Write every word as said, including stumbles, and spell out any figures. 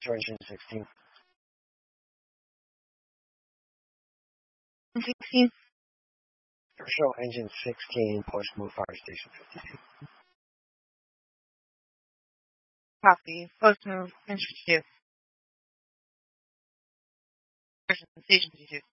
Show engine sixteen. sixteen. Show engine sixteen, push move fire station fifty-two. Copy. Post move. Engine two. Station fifty-two.